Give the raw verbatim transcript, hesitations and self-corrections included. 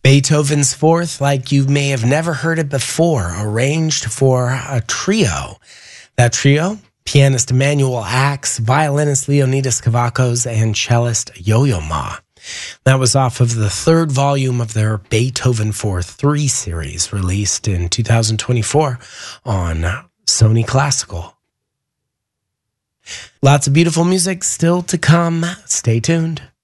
Beethoven's Fourth, like you may have never heard it before, arranged for a trio. That trio, pianist Emanuel Ax, violinist Leonidas Kavakos, and cellist Yo-Yo Ma. That was off of the third volume of their Beethoven Fourth three series, released in two thousand twenty-four on Sony Classical. Lots of beautiful music still to come. Stay tuned.